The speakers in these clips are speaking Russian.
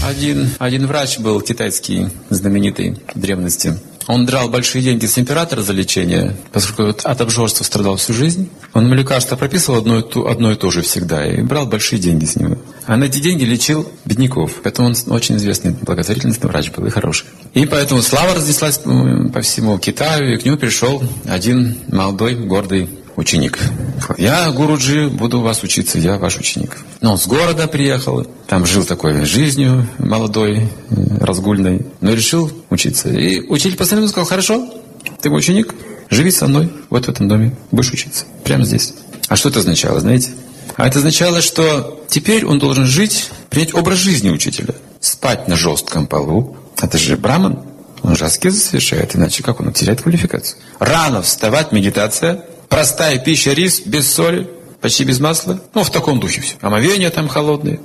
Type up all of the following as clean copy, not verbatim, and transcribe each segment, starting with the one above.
Один врач был китайский, знаменитый в древности. Он драл большие деньги с императора за лечение, поскольку от обжорства страдал всю жизнь. Он ему лекарства прописывал одно и то же всегда и брал большие деньги с него. А на эти деньги лечил бедняков. Поэтому он очень известный благотворительный врач был и хороший. И поэтому слава разнеслась по всему Китаю, и к нему пришел один молодой, гордый ученик. Я, Гуруджи, буду у вас учиться, я ваш ученик. Но он с города приехал, там жил такой жизнью молодой, разгульной, но решил учиться. И учитель постоянно сказал: хорошо, ты мой ученик, живи со мной вот в этом доме, будешь учиться, прямо здесь. А что это означало, знаете? А это означало, что теперь он должен жить, принять образ жизни учителя. Спать на жестком полу. Это же браман, он же аскезу совершает, иначе как он теряет квалификацию. Рано вставать, медитация. Простая пища, рис, без соли, почти без масла. Ну, в таком духе все. Омовения там холодные.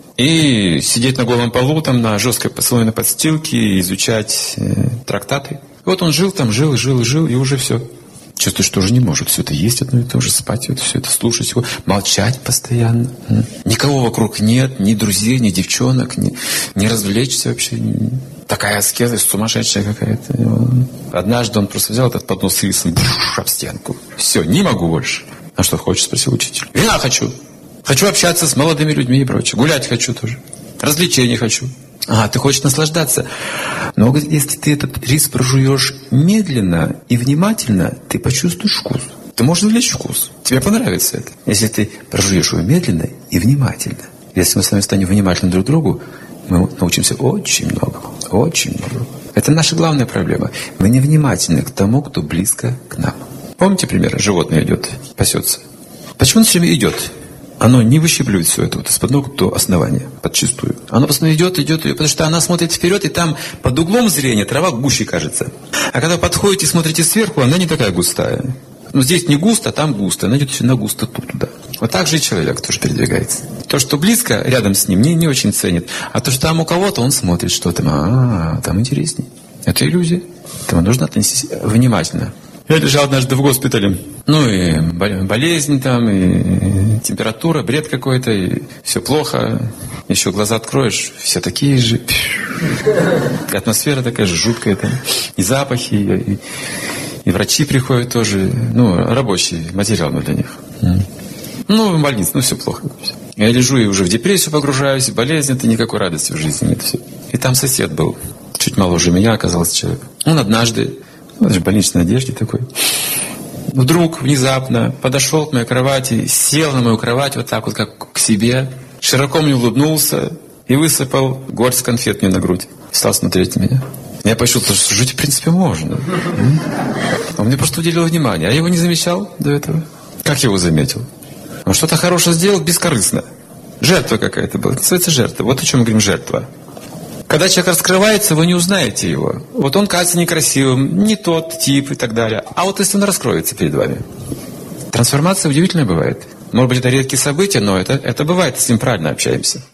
И сидеть на голом полу, там на жесткой послойной подстилке, изучать трактаты. И вот он жил там, жил, и уже все. Чувствует, что уже не может все это есть одно и то же, спать, вот все это слушать его, молчать постоянно. Никого вокруг нет, ни друзей, ни девчонок, не развлечься вообще. Такая аскеза сумасшедшая какая-то. Однажды он просто взял этот поднос с рисом, об стенку. Все, не могу больше. А что хочешь, спросил учитель. Вина хочу. Хочу общаться с молодыми людьми и прочее. Гулять хочу тоже. Развлечений хочу. А, ты хочешь наслаждаться. Но говорит, если ты этот рис прожуешь медленно и внимательно, ты почувствуешь вкус. Ты можешь извлечь вкус. Тебе понравится это. Если ты прожуешь его медленно и внимательно. Если мы с вами станем внимательны друг к другу, мы научимся очень многому. Очень многому. Это наша главная проблема. Мы невнимательны к тому, кто близко к нам. Помните пример? Животное идет, пасется. Почему он все время идет? Оно не выщипливает все это вот из-под ног до основания, подчистую. Оно постоянно идет, потому что она смотрит вперед, и там под углом зрения трава гуще кажется. А когда подходите и смотрите сверху, она не такая густая. Ну, здесь не густо, а там густо. Она идет всегда густо туда. Вот так же и человек тоже передвигается. То, что близко, рядом с ним, не очень ценит. А то, что там у кого-то, он смотрит, что там, там интересней. Это иллюзия. Поэтому нужно относиться внимательно. Я лежал однажды в госпитале. Ну и болезнь там, и температура, бред какой-то, и все плохо. Еще глаза откроешь, все такие же. И атмосфера такая же жуткая там. И запахи, и врачи приходят тоже. Ну, рабочий материал для них. Ну, в больнице, все плохо. Я лежу и уже в депрессию погружаюсь, и болезнь, это никакой радости в жизни нет. Все. И там сосед был, чуть моложе меня оказался человек. Он однажды, в больничной одежде такой, вдруг, внезапно подошел к моей кровати, сел на мою кровать вот так вот, как к себе, широко мне улыбнулся и высыпал горсть конфет мне на грудь. Стал смотреть на меня. Я почувствовал, что жить в принципе можно. Он мне просто уделил внимание. А я его не замечал до этого. Как я его заметил? Он что-то хорошее сделал бескорыстно. Жертва какая-то была. Это называется жертва. Вот о чем мы говорим, жертва. Когда человек раскрывается, вы не узнаете его. Вот он кажется некрасивым, не тот тип и так далее. А вот если он раскроется перед вами. Трансформация удивительная бывает. Может быть, это редкие события, но это бывает, если мы правильно общаемся.